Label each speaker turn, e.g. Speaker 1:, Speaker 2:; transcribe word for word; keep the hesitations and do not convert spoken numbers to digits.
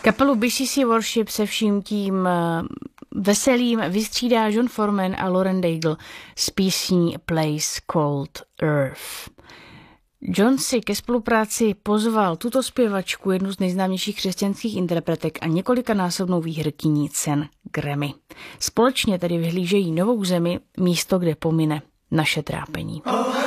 Speaker 1: Kapelu B C C Worship se vším tím veselým vystřídá John Foreman a Lauren Daigle s písní Place Called Earth. John si ke spolupráci pozval tuto zpěvačku, jednu z nejznámějších křesťanských interpretek a několikanásobnou výherkyní cen Grammy. Společně tedy vyhlížejí novou zemi, místo, kde pomine naše trápení.